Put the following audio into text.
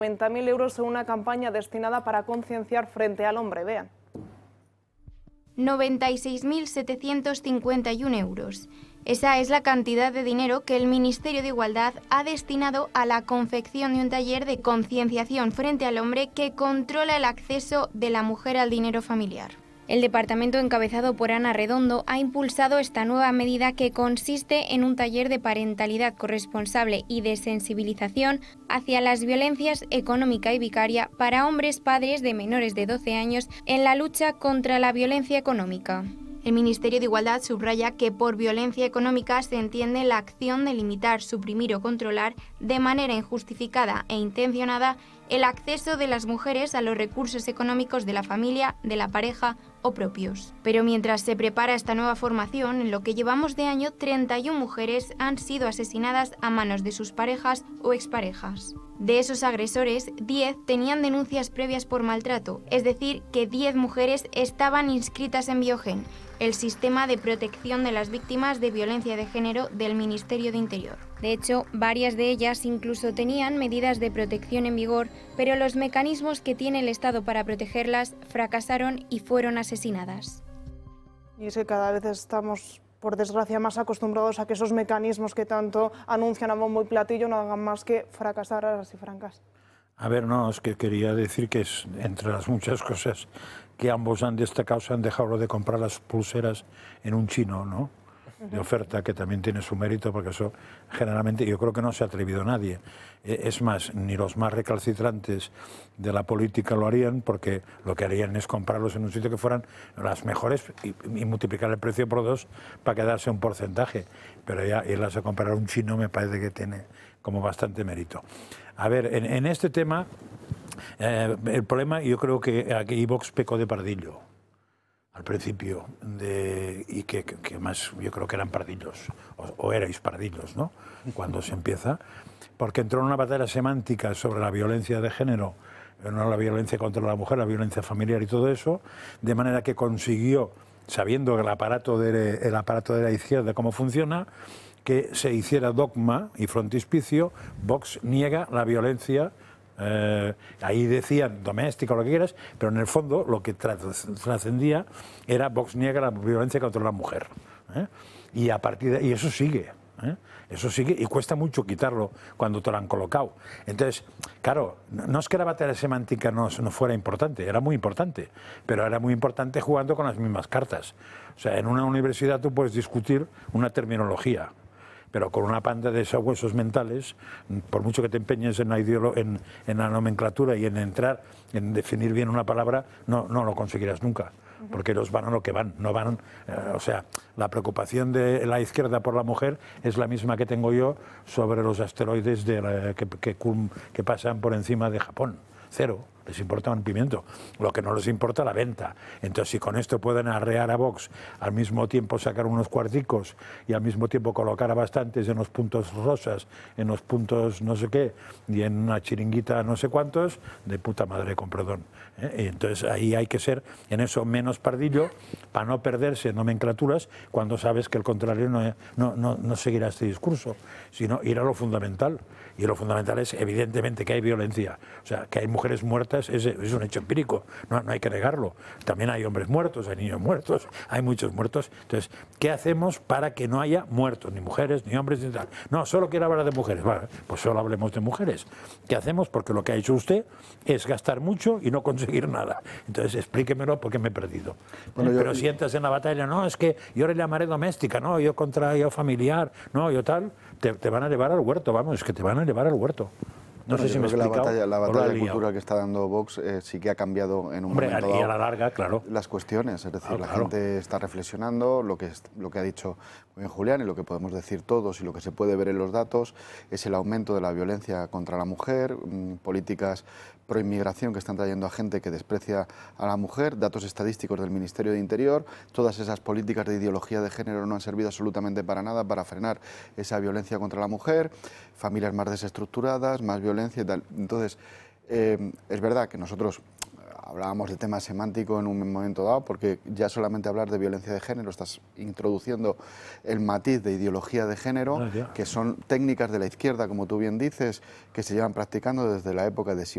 90.000 euros en una campaña destinada para concienciar frente al hombre. Vean. 96.751 euros. Esa es la cantidad de dinero que el Ministerio de Igualdad ha destinado a la confección de un taller de concienciación frente al hombre que controla el acceso de la mujer al dinero familiar. El departamento encabezado por Ana Redondo ha impulsado esta nueva medida que consiste en un taller de parentalidad corresponsable y de sensibilización hacia las violencias económica y vicaria para hombres padres de menores de 12 años en la lucha contra la violencia económica. El Ministerio de Igualdad subraya que por violencia económica se entiende la acción de limitar, suprimir o controlar de manera injustificada e intencionada el acceso de las mujeres a los recursos económicos de la familia, de la pareja o propios. Pero mientras se prepara esta nueva formación, en lo que llevamos de año, 31 mujeres han sido asesinadas a manos de sus parejas o exparejas. De esos agresores, 10 tenían denuncias previas por maltrato, es decir, que 10 mujeres estaban inscritas en Biogen, el sistema de protección de las víctimas de violencia de género del Ministerio de Interior. De hecho, varias de ellas incluso tenían medidas de protección en vigor, pero los mecanismos que tiene el Estado para protegerlas fracasaron y fueron asesinadas. Y es que cada vez estamos, por desgracia, más acostumbrados a que esos mecanismos que tanto anuncian a bombo y platillo no hagan más que fracasar a las y francas. A ver, no, es que quería decir que es entre las muchas cosas que ambos han destacado, se han dejado de comprar las pulseras en un chino, ¿no?, de oferta, que también tiene su mérito, porque eso generalmente yo creo que no se ha atrevido nadie. Es más, ni los más recalcitrantes de la política lo harían, porque lo que harían es comprarlos en un sitio que fueran las mejores y multiplicar el precio por 2 para quedarse un porcentaje. Pero ya irlas a comprar a un chino me parece que tiene como bastante mérito. A ver, en este tema, el problema, yo creo que aquí Vox pecó de pardillo al principio, y que más yo creo que eran pardillos, o erais pardillos, ¿no?, cuando se empieza, porque entró en una batalla semántica sobre la violencia de género, no la violencia contra la mujer, la violencia familiar y todo eso, de manera que consiguió, sabiendo el aparato de la izquierda cómo funciona, que se hiciera dogma y frontispicio: Vox niega la violencia. Ahí decían doméstica o lo que quieras, pero en el fondo lo que trascendía era Vox niega la violencia contra la mujer, y a partir de, y eso sigue, eso sigue, y cuesta mucho quitarlo cuando te lo han colocado. Entonces, claro, no es que la batalla semántica no fuera importante, era muy importante, pero era muy importante jugando con las mismas cartas. O sea, en una universidad tú puedes discutir una terminología, pero con una panda de sabuesos mentales, por mucho que te empeñes en la nomenclatura y en entrar, en definir bien una palabra, no lo conseguirás nunca, porque ellos van a lo que van, no van, o sea, la preocupación de la izquierda por la mujer es la misma que tengo yo sobre los asteroides que pasan por encima de Japón. Cero, les importa un pimiento, lo que no les importa la venta. Entonces, si con esto pueden arrear a Vox, al mismo tiempo sacar unos cuarticos y al mismo tiempo colocar a bastantes en los puntos rosas, en los puntos no sé qué, y en una chiringuita no sé cuántos, de puta madre, con perdón. Y entonces ahí hay que ser, en eso, menos pardillo, para no perderse en nomenclaturas, cuando sabes que el contrario no seguirá este discurso, sino ir a lo fundamental. Y lo fundamental es, evidentemente, que hay violencia. O sea, que hay mujeres muertas es un hecho empírico, no hay que negarlo. También hay hombres muertos, hay niños muertos, hay muchos muertos. Entonces, ¿qué hacemos para que no haya muertos, ni mujeres, ni hombres, ni tal? No, solo quiero hablar de mujeres. Vale, pues solo hablemos de mujeres. ¿Qué hacemos? Porque lo que ha hecho usted es gastar mucho y no conseguir nada. Entonces, explíquemelo, porque me he perdido. Bueno, pero si entras en la batalla, no, es que yo le llamaré doméstica, no, yo familiar, no, yo tal, te van a llevar al huerto, vamos, es que te van a llevar al huerto. No sé si me he explicado. La batalla de cultura que está dando Vox sí que ha cambiado en un momento dado, y a la larga, claro, las cuestiones. Es decir, la gente está reflexionando, lo que ha dicho muy bien Julián, y lo que podemos decir todos y lo que se puede ver en los datos es el aumento de la violencia contra la mujer, políticas pro inmigración que están trayendo a gente que desprecia a la mujer, datos estadísticos del Ministerio de Interior. Todas esas políticas de ideología de género no han servido absolutamente para nada para frenar esa violencia contra la mujer, familias más desestructuradas, más violencia y tal. Entonces, es verdad que nosotros hablábamos de tema semántico en un momento dado, porque ya solamente hablar de violencia de género estás introduciendo el matiz de ideología de género, que son técnicas de la izquierda, como tú bien dices, que se llevan practicando desde la época de